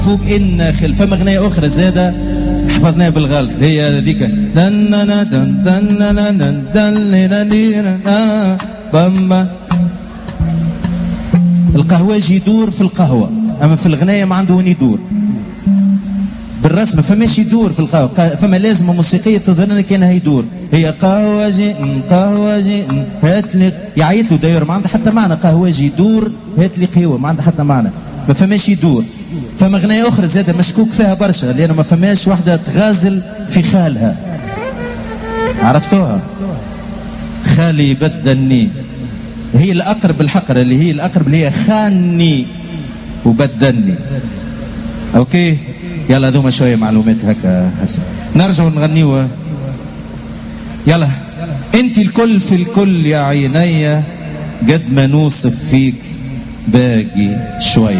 فوق الناخل. فما اغنيه اخرى زاده حفظناها بالغلط، هي هذيك دننا دن دننا دن دن بامبا. القهواجي يدور في القهوه، اما في الغنايه ما عنده وين يدور. بالرسم ما فماش يدور في القهوه، فما لازمه موسيقيه تظن كانها يدور. هي قهواجي قهواجي هات لي، يعيط له داير ما عنده حتى معنى. قهواجي يدور هات لي قهوه ما عنده حتى معنى، ما فماش يدور. فما اغنيه اخرى زاده مشكوك فيها برشا، لانه ما فماش واحده تغازل في خالها. عرفتوها؟ خالي بدلني، هي الاقرب الحقره، اللي هي الاقرب اللي هي خاني وبدلني. اوكي يلا هذوما شويه معلومات هكا. نرجع نغنيوها. يلا انت الكل في الكل يا عينيا، قد ما نوصف فيك باقي شويه.